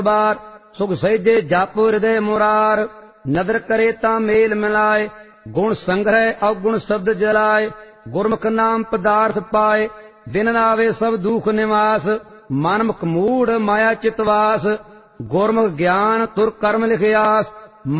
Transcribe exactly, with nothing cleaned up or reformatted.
बार सुख सहजे जप हृदय मुरार। नदर करे ता मेल मिलाए गुण संग्रह अवगुण शब्द जलाए। गुरमुख नाम पदार्थ पाए बिन नावे सब दुख निवास। मनमुख मूढ़ माया चितवास गुरमुख ज्ञान तुर कर्म लिखियास।